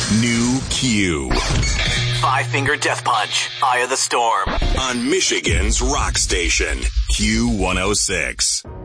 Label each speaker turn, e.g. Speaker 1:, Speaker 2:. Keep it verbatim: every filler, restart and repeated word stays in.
Speaker 1: New Q.
Speaker 2: Five Finger Death Punch, Eye of the Storm.
Speaker 1: On Michigan's Rock Station, Q one oh six.